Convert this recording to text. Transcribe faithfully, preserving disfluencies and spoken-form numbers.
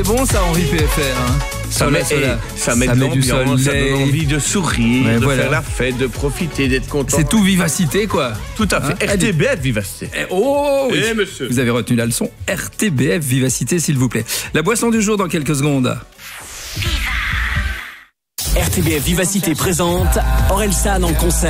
C'est bon ça, Henri P F R. Hein. Ça Soleil, met, soleil. eh, ça met Ça de met du l'ambiance, ça soleil. donne envie de sourire, Ouais, de voilà. faire la fête, de profiter, d'être content. C'est tout vivacité, quoi. Tout à fait. Hein, R T B F Vivacité. Eh, oh oui. Eh, monsieur. Vous avez retenu la leçon. R T B F Vivacité, s'il vous plaît. La boisson du jour dans quelques secondes. R T B F Vivacité présente Orelsan en concert.